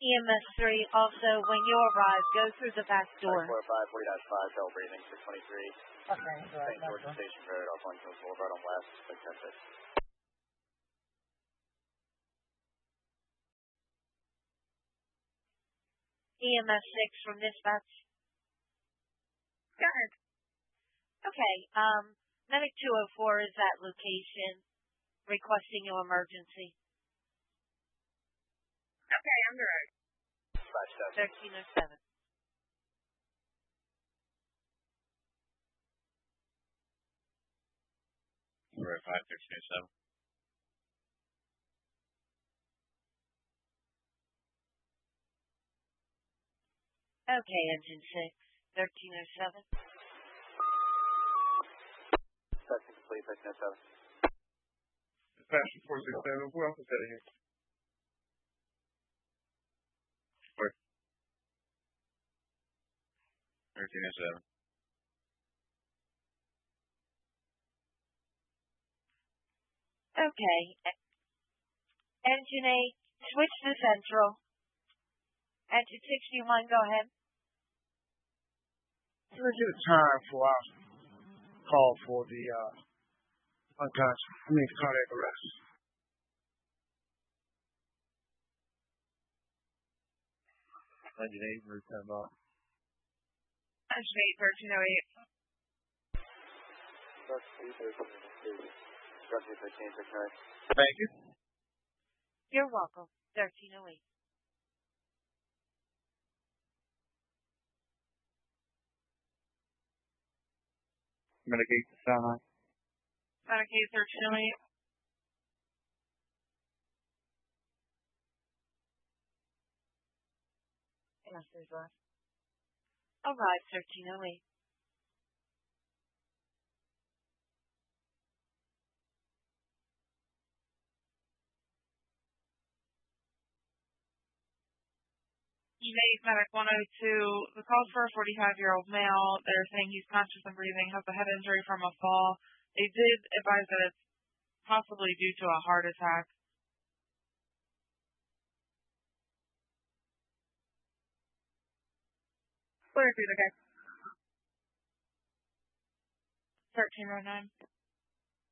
EMS 3, also, when you arrive, go through the back door. 405, 40-5, Bell breathing, 623. Okay, right. St. George Station Road, off Lincoln Boulevard on West, 610. EMS 6 from dispatch. Go ahead. Okay, Medic 204 is at location, requesting your emergency. Okay, on the road. 1307. We're at 51307. Okay, engine 6, 1307. That's complete, 1307. Dispatch 467, who else is heading here? 1307. Okay. Engine 8, switch to central. Engine 6, do you mind go ahead? Can I get a time for our call for the cardiac arrest? Engine 8, route 10 mile. Engine 8, 1308. Thank you. You're welcome. 1308. Mitigate the sound line. Medicaid 1308. Arrive 1308. Medic 102. The call's for a 45-year-old male. They're saying he's conscious and breathing, has a head injury from a fall. They did advise that it's possibly due to a heart attack. Where is he, the guy? 1309.